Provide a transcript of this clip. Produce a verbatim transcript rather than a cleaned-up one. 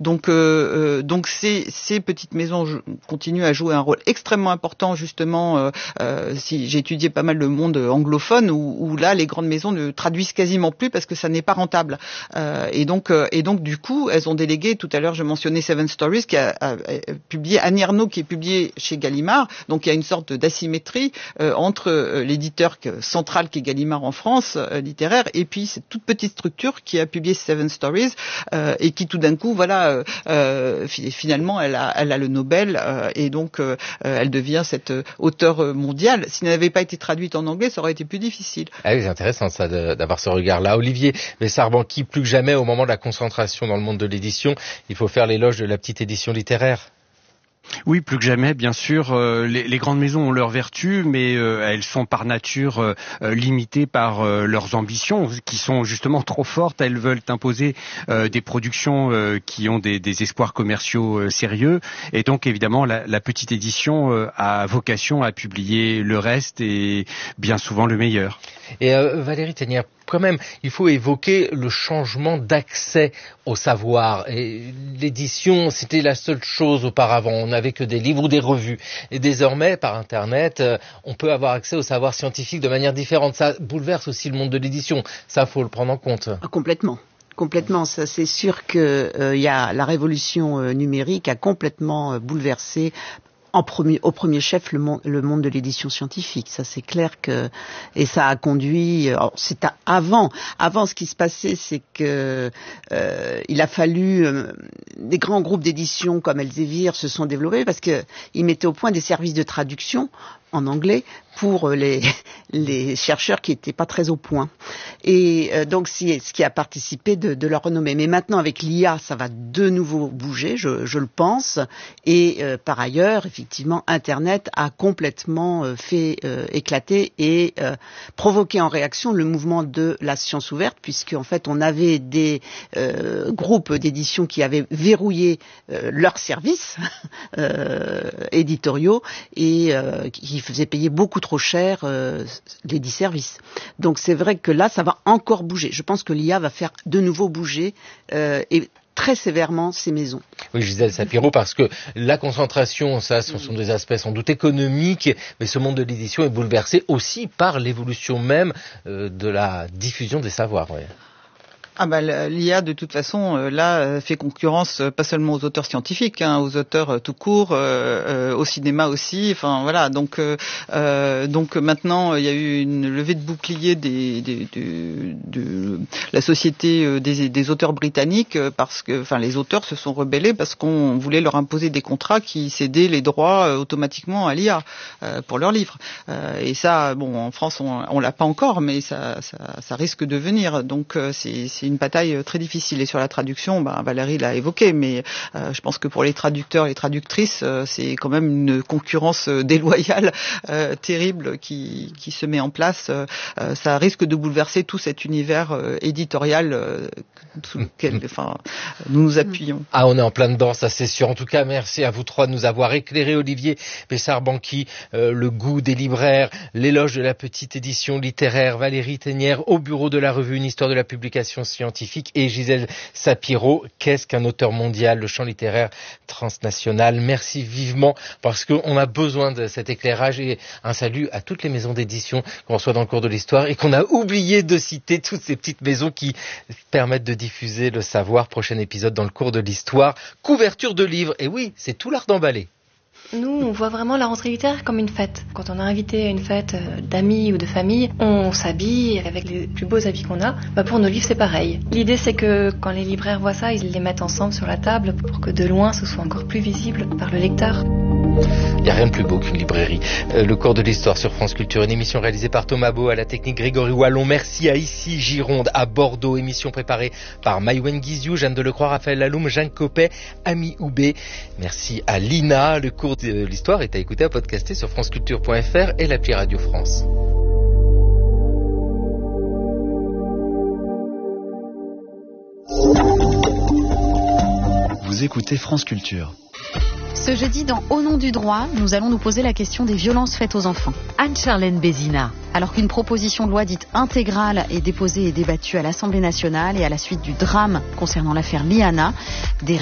Donc, euh, donc ces, ces petites maisons continuent à jouer un rôle extrêmement important, justement. Euh, euh, si j'ai étudié pas mal le monde anglophone, où, où là, les grandes maisons ne traduisent quasiment plus parce que ça n'est pas rentable. Euh, et donc, euh, et donc, du coup, elles ont délégué. Tout à l'heure, je mentionnais Seven Stories, qui a, a, a publié Annie Ernaux, qui est publié chez Gallimard. Donc, il y a une sorte d'asymétrie euh, entre euh, l'éditeur central qui est Gallimard en France, euh, littéraire, et puis cette toute petite structure qui a publié Seven Stories euh, et qui, tout d'un coup, voilà, euh, euh, finalement, elle a, elle a le Nobel euh, et donc euh, elle devient cette auteure mondiale. Si elle n'avait pas été traduite en anglais, ça aurait été plus difficile. Ah oui, c'est intéressant ça de, d'avoir ce regard-là. Olivier Bessard-Banqui, plus que jamais au moment de la concentration dans le monde de l'édition, il faut faire l'éloge de la petite édition littéraire. Oui, plus que jamais, bien sûr. Euh, les, les grandes maisons ont leurs vertus, mais euh, elles sont par nature euh, limitées par euh, leurs ambitions, qui sont justement trop fortes. Elles veulent imposer euh, des productions euh, qui ont des, des espoirs commerciaux euh, sérieux. Et donc, évidemment, la, la petite édition euh, a vocation à publier le reste et bien souvent le meilleur. Et euh, Valérie Thénière, quand même, il faut évoquer le changement d'accès au savoir. Et l'édition, c'était la seule chose auparavant. On n'avait que des livres ou des revues. Et désormais, par Internet, euh, on peut avoir accès au savoir scientifique de manière différente. Ça bouleverse aussi le monde de l'édition. Ça, faut le prendre en compte. Ah, complètement. Complètement, ça c'est sûr que euh, y a la révolution euh, numérique a complètement euh, bouleversé en premier, au premier chef le monde, le monde de l'édition scientifique. Ça c'est clair que et ça a conduit. Alors, c'est à, avant, avant ce qui se passait, c'est que euh, il a fallu euh, des grands groupes d'édition comme Elsevier se sont développés parce que ils mettaient au point des services de traduction en anglais pour les, les chercheurs qui n'étaient pas très au point. Et euh, donc, c'est ce qui a participé de, de leur renommée. Mais maintenant, avec l'I A, ça va de nouveau bouger, je, je le pense. Et euh, par ailleurs, effectivement, Internet a complètement euh, fait euh, éclater et euh, provoqué en réaction le mouvement de la science ouverte, puisque en fait, on avait des euh, groupes d'édition qui avaient verrouillé euh, leurs services euh, éditoriaux et euh, qui faisait payer beaucoup trop cher euh, les dix services. Donc c'est vrai que là, ça va encore bouger. Je pense que l'I A va faire de nouveau bouger euh, et très sévèrement ces maisons. Oui, Gisèle Sapiro, parce que la concentration, ça, ce sont des aspects sans doute économiques, mais ce monde de l'édition est bouleversé aussi par l'évolution même euh, de la diffusion des savoirs. Ouais. Ah bah l'I A de toute façon euh, là fait concurrence euh, pas seulement aux auteurs scientifiques, hein, aux auteurs euh, tout court, euh, euh, au cinéma aussi. Enfin voilà, donc euh, euh, donc maintenant il y a eu une levée de bouclier des, des, de, de la société euh, des, des auteurs britanniques euh, parce que enfin les auteurs se sont rebellés parce qu'on voulait leur imposer des contrats qui cédaient les droits euh, automatiquement à l'I A euh, pour leurs livres. Euh, et ça, bon, en France on, on l'a pas encore, mais ça ça, ça risque de venir. Donc euh, c'est, c'est une bataille très difficile. Et sur la traduction, bah, Valérie l'a évoqué, mais euh, je pense que pour les traducteurs et les traductrices, euh, c'est quand même une concurrence euh, déloyale, euh, terrible, qui, qui se met en place. Euh, ça risque de bouleverser tout cet univers euh, éditorial euh, sous lequel enfin, nous nous appuyons. Ah, on est en plein dedans, ça c'est sûr. En tout cas, merci à vous trois de nous avoir éclairé. Olivier Bessard-Banqui, euh, le goût des libraires, l'éloge de la petite édition littéraire. Valérie Thénière, au bureau de la revue Une histoire de la publication scientifique, et Gisèle Sapiro, qu'est-ce qu'un auteur mondial, le champ littéraire transnational. Merci vivement, parce qu'on a besoin de cet éclairage, et un salut à toutes les maisons d'édition qu'on reçoit dans le cours de l'histoire et qu'on a oublié de citer, toutes ces petites maisons qui permettent de diffuser le savoir. Prochain épisode dans le cours de l'histoire, couverture de livres, et oui, c'est tout l'art d'emballer. Nous, on voit vraiment la rentrée littéraire comme une fête. Quand on est invité à une fête d'amis ou de famille, on s'habille avec les plus beaux habits qu'on a. Bah pour nos livres, c'est pareil. L'idée, c'est que quand les libraires voient ça, ils les mettent ensemble sur la table pour que de loin, ce soit encore plus visible par le lecteur. Il n'y a rien de plus beau qu'une librairie. Euh, le cours de l'histoire sur France Culture, une émission réalisée par Thomas Beau, à la technique Grégory Wallon. Merci à Issy Gironde, à Bordeaux. Émission préparée par Maïwen Guizou, Jeanne Delecroix, Raphaël Laloum, Jean Copet, Ami Houbé. Merci à Lina. Le cours de l'histoire est à écouter, à podcaster sur franceculture point f r et l'appli Radio France. Vous écoutez France Culture. Ce jeudi, dans Au nom du droit, nous allons nous poser la question des violences faites aux enfants. Anne-Charlène Bézina. Alors qu'une proposition de loi dite intégrale est déposée et débattue à l'Assemblée nationale et à la suite du drame concernant l'affaire Liana, des